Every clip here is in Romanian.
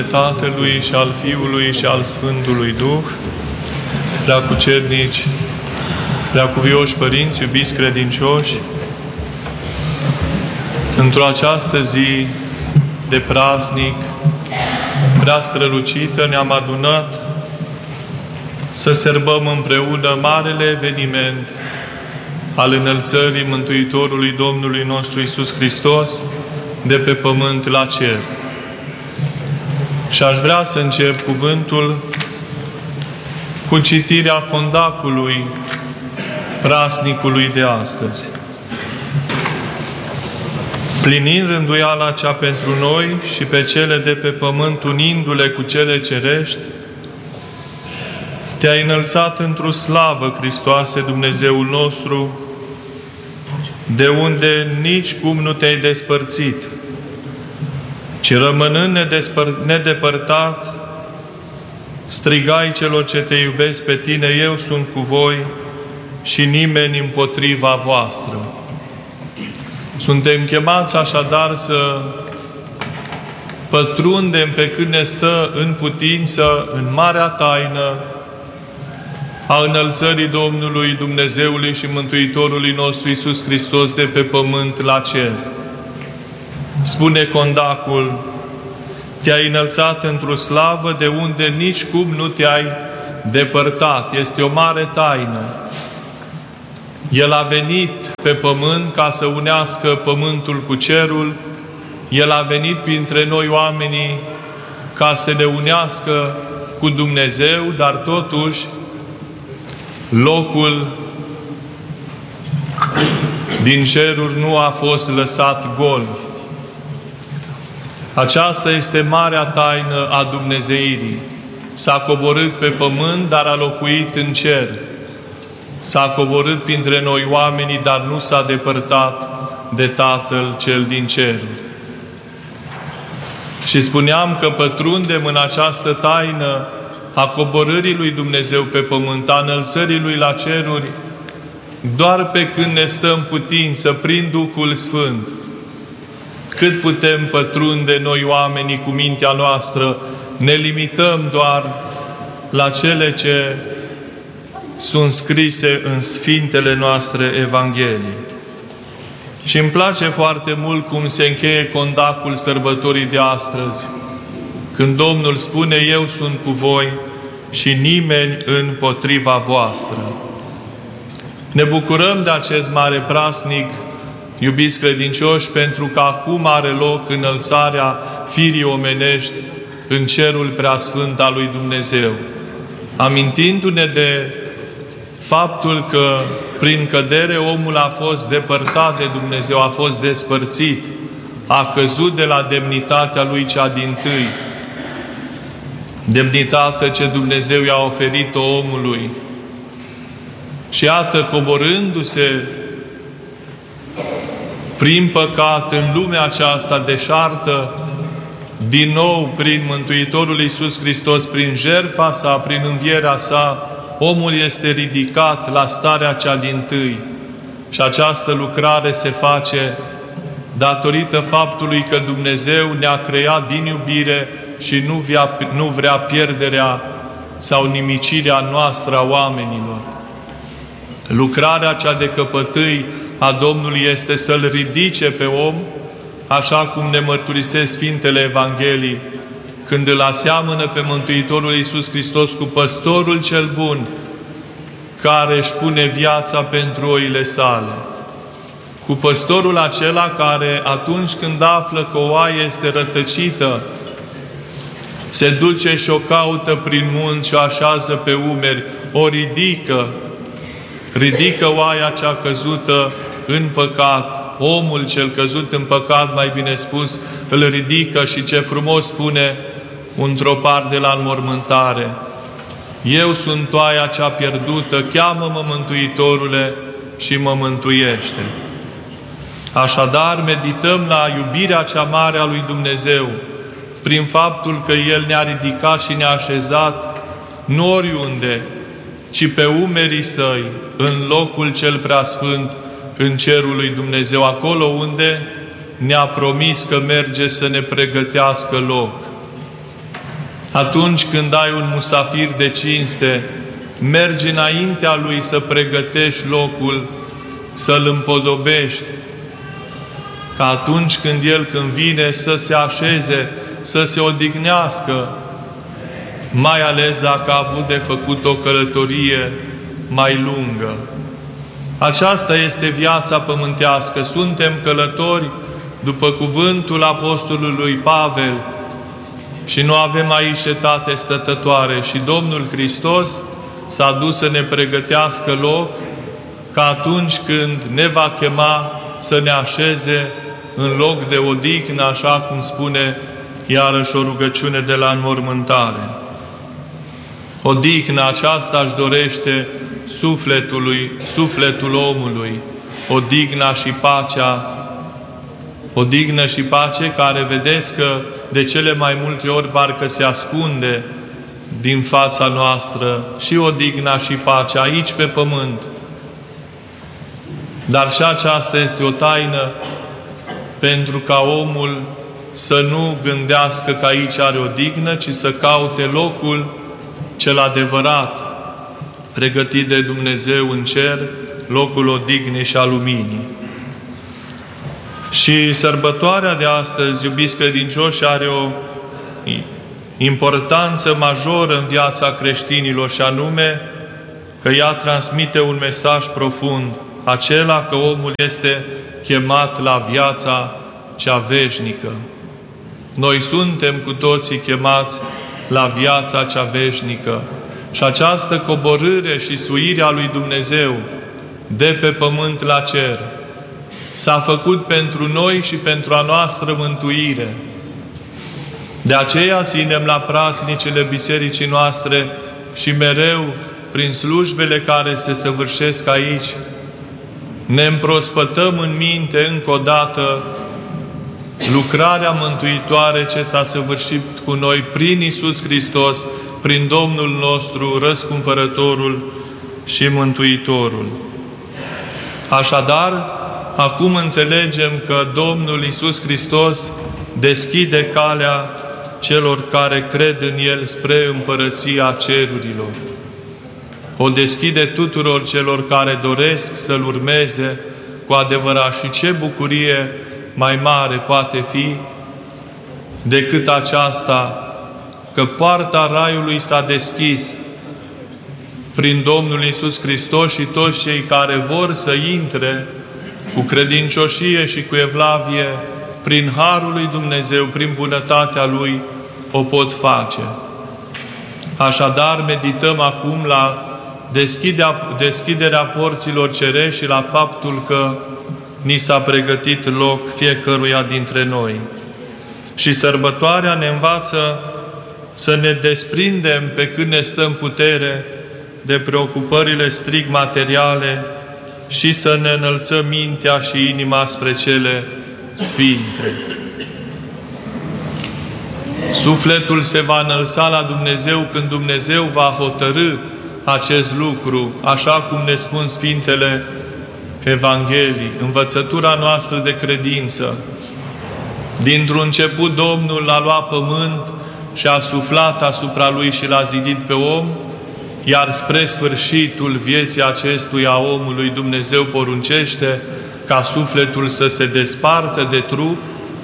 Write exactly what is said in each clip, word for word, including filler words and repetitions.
Tatălui și al Fiului și al Sfântului Duh, preacucernici, preacuvioși părinți, iubiți credincioși, într-o această zi de praznic prea strălucită ne-am adunat să sărbăm împreună marele eveniment al înălțării Mântuitorului Domnului nostru Iisus Hristos de pe pământ la cer. Și aș vrea să încep cuvântul cu citirea condacului praznicului de astăzi. Plinind rânduiala cea pentru noi și pe cele de pe pământ, unindu-le cu cele cerești, Te-ai înălțat într-o slavă, Hristoase, Dumnezeul nostru, de unde nici cum nu Te-ai despărțit, ci rămânând nedepărtat, strigai celor ce Te iubesc pe Tine, eu sunt cu voi și nimeni împotriva voastră. Suntem chemați așadar să pătrundem pe cât ne stă în putință în marea taină a înălțării Domnului Dumnezeului și Mântuitorului nostru Iisus Hristos de pe pământ la cer. Spune condacul: Te-ai înălțat într-o slavă de unde nici cum nu Te-ai depărtat. Este o mare taină. El a venit pe pământ ca să unească pământul cu cerul. El a venit printre noi oamenii ca să ne unească cu Dumnezeu, dar totuși locul din ceruri nu a fost lăsat gol. Aceasta este marea taină a dumnezeirii. S-a coborât pe pământ, dar a locuit în cer. S-a coborât printre noi oamenii, dar nu s-a depărtat de Tatăl cel din cer. Și spuneam că pătrundem în această taină a coborârii lui Dumnezeu pe pământ, a înălțării Lui la ceruri, doar pe când ne stă în putință, prin Duhul Sfânt. Cât putem pătrunde noi oamenii cu mintea noastră, ne limităm doar la cele ce sunt scrise în Sfintele noastre Evanghelii. Și îmi place foarte mult cum se încheie condacul sărbătorii de astăzi, când Domnul spune: Eu sunt cu voi și nimeni împotriva voastră. Ne bucurăm de acest mare praznic, iubiți credincioși, pentru că acum are loc înălțarea firii omenești în cerul preasfânt al lui Dumnezeu. Amintindu-ne de faptul că prin cădere omul a fost depărtat de Dumnezeu, a fost despărțit, a căzut de la demnitatea lui cea dintâi, demnitatea ce Dumnezeu i-a oferit-o omului. Și iată, coborându-se prin păcat în lumea aceasta deșartă, din nou prin Mântuitorul Iisus Hristos, prin jertfa sa, prin învierea sa, omul este ridicat la starea cea dintâi. Și această lucrare se face datorită faptului că Dumnezeu ne-a creat din iubire și nu vrea, nu vrea pierderea sau nimicirea noastră a oamenilor. Lucrarea cea de căpătâi a Domnului este să-L ridice pe om, așa cum ne mărturisesc Sfintele Evanghelii, când îl aseamănă pe Mântuitorul Iisus Hristos cu păstorul cel bun, care își pune viața pentru oile sale. Cu păstorul acela care, atunci când află că o oaie este rătăcită, se duce și o caută prin munți și o așează pe umeri, o ridică, ridică oaia cea căzută în păcat, omul cel căzut în păcat, mai bine spus, îl ridică și ce frumos spune într-o parte de la înmormântare: Eu sunt oaia cea pierdută, cheamă-mă, Mântuitorule, și mă mântuiește. Așadar, medităm la iubirea cea mare a lui Dumnezeu, prin faptul că El ne-a ridicat și ne-a așezat nu oriunde, ci pe umerii Săi, în locul cel preasfânt, în cerul lui Dumnezeu, acolo unde ne-a promis că merge să ne pregătească loc. Atunci când ai un musafir de cinste, mergi înaintea lui să pregătești locul, să-l împodobești, ca atunci când el când vine să se așeze, să se odihnească, mai ales dacă a avut de făcut o călătorie mai lungă. Aceasta este viața pământească. Suntem călători după cuvântul Apostolului Pavel și nu avem aici cetate stătătoare. Și Domnul Hristos s-a dus să ne pregătească loc, ca atunci când ne va chema să ne așeze în loc de odihnă, așa cum spune iarăși o rugăciune de la înmormântare. Odihna aceasta își dorește sufletului, sufletul omului, odihna și pacea, odihnă și pace care vedeți că de cele mai multe ori parcă se ascunde din fața noastră, și odihna și pacea aici pe pământ. Dar și aceasta este o taină pentru ca omul să nu gândească că aici are odihnă, ci să caute locul cel adevărat, pregătit de Dumnezeu în cer, locul odihnei și a luminii. Și sărbătoarea de astăzi, iubiți credincioși, are o importanță majoră în viața creștinilor, și anume că ea transmite un mesaj profund, acela că omul este chemat la viața cea veșnică. Noi suntem cu toții chemați la viața cea veșnică. Și această coborâre și suire a lui Dumnezeu de pe pământ la cer s-a făcut pentru noi și pentru a noastră mântuire. De aceea ținem la praznicile bisericii noastre și mereu, prin slujbele care se săvârșesc aici, ne împrospătăm în minte încă o dată lucrarea mântuitoare ce s-a săvârșit cu noi prin Iisus Hristos, prin Domnul nostru, Răscumpărătorul și Mântuitorul. Așadar, acum înțelegem că Domnul Iisus Hristos deschide calea celor care cred în El spre împărăția cerurilor. O deschide tuturor celor care doresc să-L urmeze cu adevărat. Și ce bucurie mai mare poate fi decât aceasta, că poarta Raiului s-a deschis prin Domnul Iisus Hristos și toți cei care vor să intre cu credincioșie și cu evlavie, prin harul lui Dumnezeu, prin bunătatea Lui, o pot face. Așadar, medităm acum la deschiderea, deschiderea porților cerești și la faptul că ni s-a pregătit loc fiecăruia dintre noi. Și sărbătoarea ne învață să ne desprindem pe cât ne stă în putere de preocupările strict materiale și să ne înălțăm mintea și inima spre cele sfinte. Sufletul se va înălța la Dumnezeu când Dumnezeu va hotărî acest lucru, așa cum ne spun Sfintele Evanghelii, învățătura noastră de credință. Dintr-un început Domnul l-a luat pământ și a suflat asupra lui și l-a zidit pe om, iar spre sfârșitul vieții acestuia omului Dumnezeu poruncește ca sufletul să se despartă de trup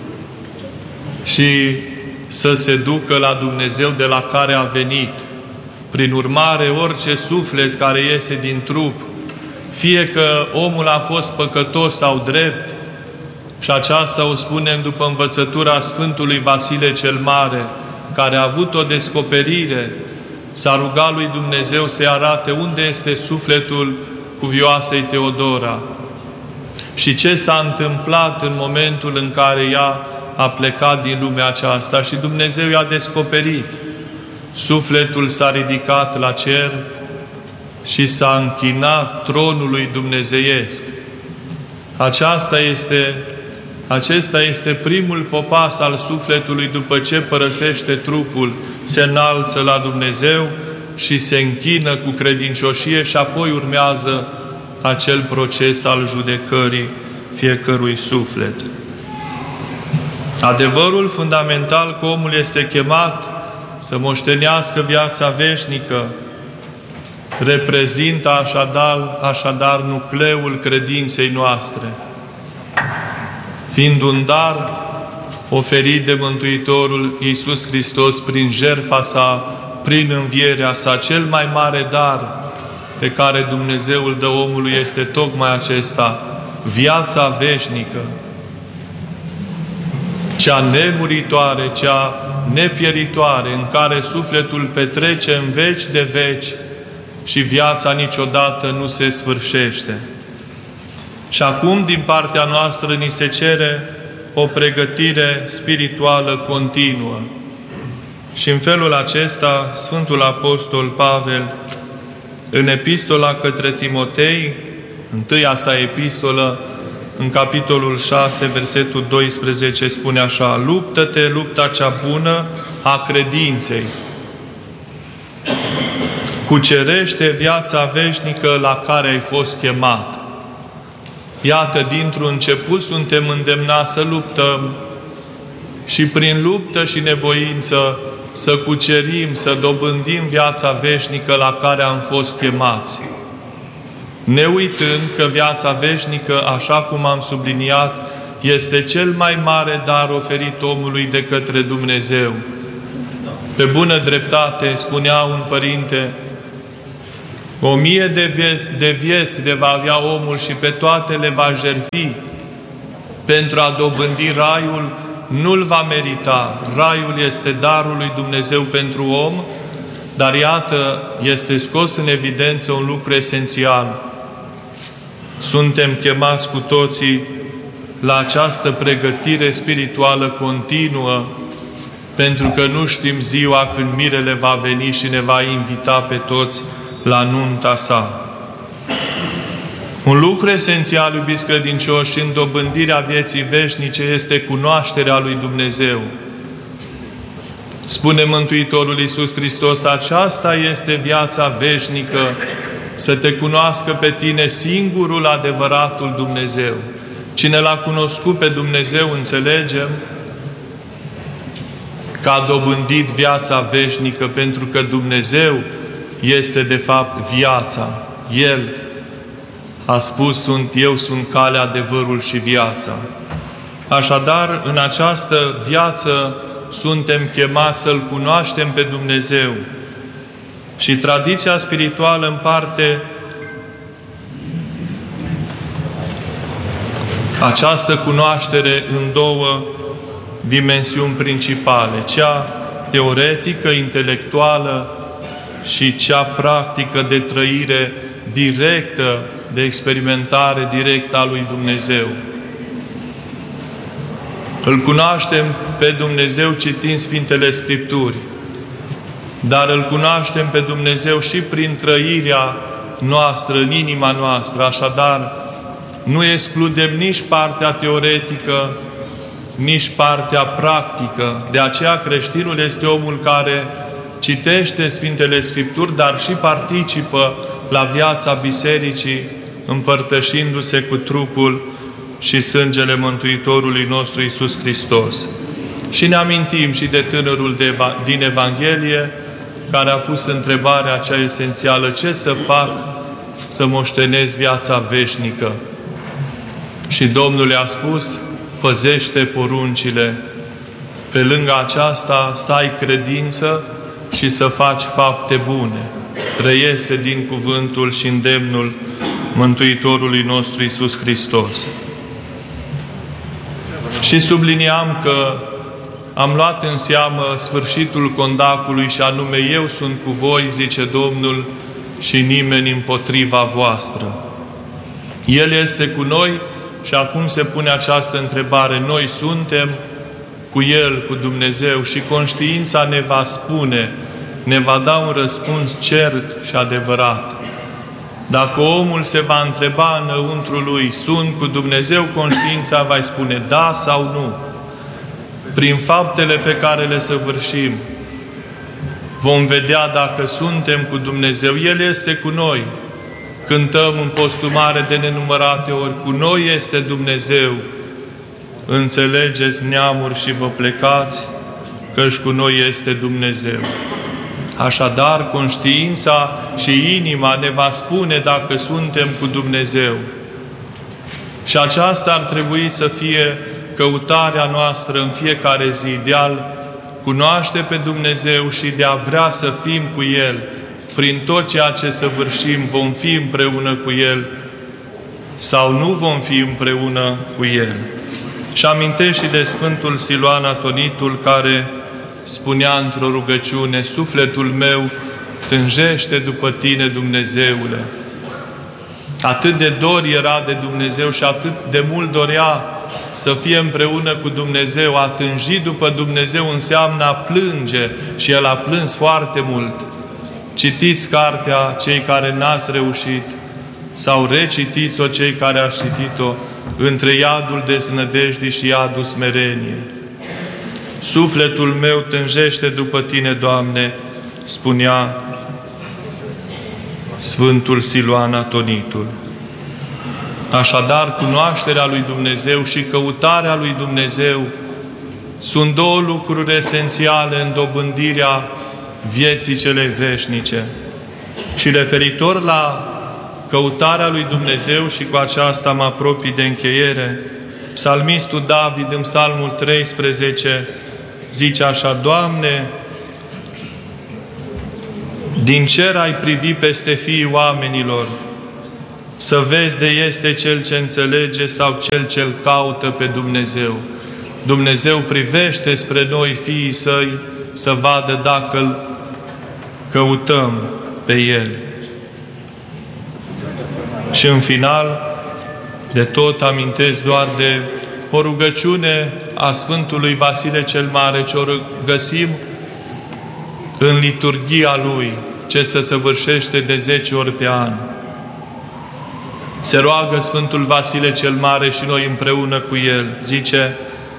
și să se ducă la Dumnezeu de la care a venit. Prin urmare, orice suflet care iese din trup, fie că omul a fost păcătos sau drept, și aceasta o spunem după învățătura Sfântului Vasile cel Mare, care a avut o descoperire, s-a rugat lui Dumnezeu să-i arate unde este sufletul cuvioasei Teodora și ce s-a întâmplat în momentul în care ea a plecat din lumea aceasta. Și Dumnezeu i-a descoperit. Sufletul s-a ridicat la cer și s-a închinat tronului dumnezeiesc. Aceasta este, acesta este primul popas al sufletului după ce părăsește trupul, se înalță la Dumnezeu și se închină cu credincioșie și apoi urmează acel proces al judecării fiecărui suflet. Adevărul fundamental că omul este chemat să moștenească viața veșnică, reprezintă așadar, așadar nucleul credinței noastre, fiind un dar oferit de Mântuitorul Iisus Hristos prin jertfa sa, prin învierea sa. Cel mai mare dar pe care Dumnezeu îl dă omului este tocmai acesta, viața veșnică, cea nemuritoare, cea nepieritoare, în care sufletul petrece în veci de veci și viața niciodată nu se sfârșește. Și acum, din partea noastră, ni se cere o pregătire spirituală continuă. Și în felul acesta, Sfântul Apostol Pavel, în epistola către Timotei, întâia sa epistolă, în capitolul șase, versetul doisprezece, spune așa: luptă-te lupta cea bună a credinței, cucerește viața veșnică la care ai fost chemat. Iată, dintr-un început suntem îndemnați să luptăm și prin luptă și nevoință să cucerim, să dobândim viața veșnică la care am fost chemați. Ne uitând că viața veșnică, așa cum am subliniat, este cel mai mare dar oferit omului de către Dumnezeu. Pe bună dreptate, spunea un părinte, o mie de, vie- de vieți de va avea omul și pe toate le va jertfi pentru a dobândi raiul, nu-l va merita. Raiul este darul lui Dumnezeu pentru om, dar iată, este scos în evidență un lucru esențial. Suntem chemați cu toții la această pregătire spirituală continuă, pentru că nu știm ziua când mirele va veni și ne va invita pe toți la nunta sa. Un lucru esențial, iubiți credincioși, în dobândirea vieții veșnice este cunoașterea lui Dumnezeu. Spune Mântuitorul Iisus Hristos, aceasta este viața veșnică, să te cunoască pe tine singurul adevăratul Dumnezeu. Cine l-a cunoscut pe Dumnezeu, înțelegem că a dobândit viața veșnică, pentru că Dumnezeu este de fapt viața. El a spus, sunt, eu sunt calea, adevărul și viața. Așadar, în această viață suntem chemați să-L cunoaștem pe Dumnezeu. Și tradiția spirituală împarte această cunoaștere în două dimensiuni principale, cea teoretică, intelectuală și cea practică de trăire directă, de experimentare directă a lui Dumnezeu. Îl cunoaștem pe Dumnezeu citind Sfintele Scripturi, dar îl cunoaștem pe Dumnezeu și prin trăirea noastră, în inima noastră. Așadar, nu excludem nici partea teoretică, nici partea practică. De aceea creștinul este omul care citește Sfintele Scripturi, dar și participă la viața Bisericii, împărtășindu-se cu trupul și sângele Mântuitorului nostru Iisus Hristos. Și ne amintim și de tânărul de, din Evanghelie, care a pus întrebarea acea esențială: ce să fac să moștenesc viața veșnică? Și Domnul i-a spus: păzește poruncile. Pe lângă aceasta să ai credință și să faci fapte bune. Trăiese din cuvântul și îndemnul Mântuitorului nostru Iisus Hristos. Și subliniam că am luat în seamă sfârșitul condacului, și anume: eu sunt cu voi, zice Domnul, și nimeni împotriva voastră. El este cu noi și acum se pune această întrebare: noi suntem cu El, cu Dumnezeu, și conștiința ne va spune, ne va da un răspuns cert și adevărat. Dacă omul se va întreba înăuntru lui: sunt cu Dumnezeu? Conștiința va spune da sau nu. Prin faptele pe care le săvârșim vom vedea dacă suntem cu Dumnezeu. El este cu noi. Cântăm în postumare de nenumărate ori: cu noi este Dumnezeu. Înțelegeți, neamuri, și vă plecați, căci cu noi este Dumnezeu. Așadar, conștiința și inima ne va spune dacă suntem cu Dumnezeu. Și aceasta ar trebui să fie căutarea noastră în fiecare zi, de a-L cunoaște pe Dumnezeu și de a vrea să fim cu El. Prin tot ceea ce săvârșim, vom fi împreună cu El sau nu vom fi împreună cu El. Și amintește și de Sfântul Siluan Atonitul, care spunea într-o rugăciune: sufletul meu tânjește după Tine, Dumnezeule. Atât de dor era de Dumnezeu și atât de mult dorea să fie împreună cu Dumnezeu. A tânji după Dumnezeu înseamnă a plânge și El a plâns foarte mult. Citiți cartea cei care n-ați reușit sau recitiți-o cei care ați citit-o, Între iadul deznădejdii și iadul smerenie. Sufletul meu tânjește după Tine, Doamne, spunea Sfântul Siluan Atonitul. Așadar, cunoașterea lui Dumnezeu și căutarea lui Dumnezeu sunt două lucruri esențiale în dobândirea vieții cele veșnice. Și referitor la căutarea lui Dumnezeu, și cu aceasta mă apropii de încheiere, psalmistul David în Psalmul treisprezece zice așa: Doamne, din cer ai privit peste fiii oamenilor, să vezi de este cel ce înțelege sau cel ce-L caută pe Dumnezeu. Dumnezeu privește spre noi, fiii Săi, să vadă dacă Îl căutăm pe El. Și în final, de tot amintesc doar de o rugăciune a Sfântului Vasile cel Mare, ce o găsim în liturghia lui, ce se săvârșește de zece ori pe an. Se roagă Sfântul Vasile cel Mare și noi împreună cu el. Zice: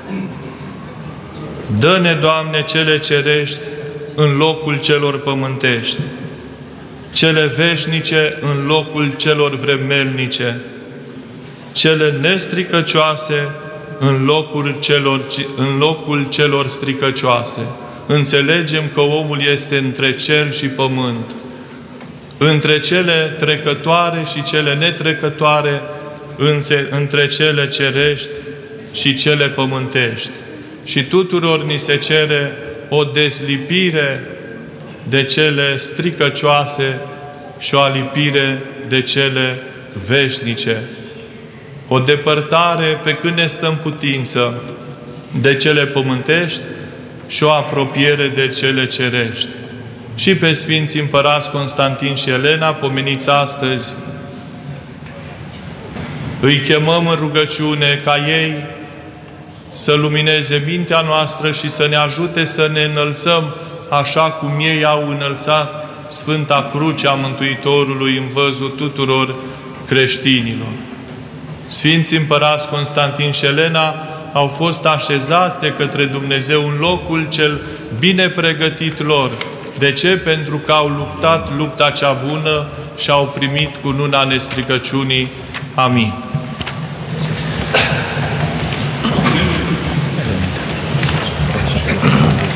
dă-ne, Doamne, cele cerești în locul celor pământești, cele veșnice în locul celor vremelnice, cele nestricăcioase în locul celor, în locul celor stricăcioase. Înțelegem că omul este între cer și pământ, între cele trecătoare și cele netrecătoare, între cele cerești și cele pământești. Și tuturor ni se cere o dezlipire de cele stricăcioase și o alipire de cele veșnice. O depărtare, pe când ne stă în putință, de cele pământești și o apropiere de cele cerești. Și pe Sfinții Împărați Constantin și Elena, pomeniți astăzi, îi chemăm în rugăciune ca ei să lumineze mintea noastră și să ne ajute să ne înălțăm așa cum ei au înălțat Sfânta Cruce a Mântuitorului în văzul tuturor creștinilor. Sfinții Împărați Constantin și Elena au fost așezați de către Dumnezeu în locul cel bine pregătit lor. De ce? Pentru că au luptat lupta cea bună și au primit cununa nestricăciunii. Amin.